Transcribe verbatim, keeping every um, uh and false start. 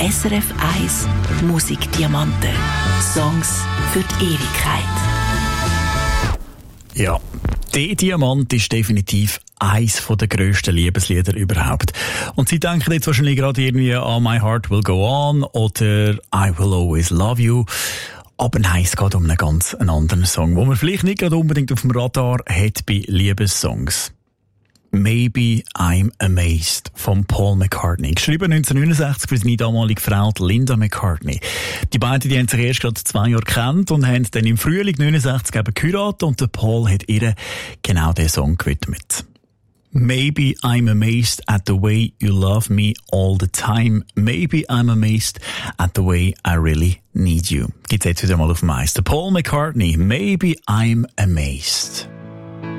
S R F eins Musikdiamanten. Songs für die Ewigkeit. Ja, der Diamant ist definitiv eins der grössten Liebeslieder überhaupt. Und Sie denken jetzt wahrscheinlich gerade irgendwie an My Heart Will Go On oder I Will Always Love You. Aber nein, es geht um einen ganz anderen Song, den man vielleicht nicht gerade unbedingt auf dem Radar hat bei Liebessongs. Maybe I'm Amazed von Paul McCartney. Geschrieben neunzehnhundertneunundsechzig für seine damalige Frau Linda McCartney. Die beiden die haben sich erst gerade zwei Jahre gekannt und haben dann im Frühling neunundsechzig eben geheiratet und der Paul hat ihr genau diesen Song gewidmet. Maybe I'm amazed at the way you love me all the time. Maybe I'm amazed at the way I really need you. Gibt's jetzt wieder mal auf dem Eis. Der Paul McCartney. Maybe I'm amazed.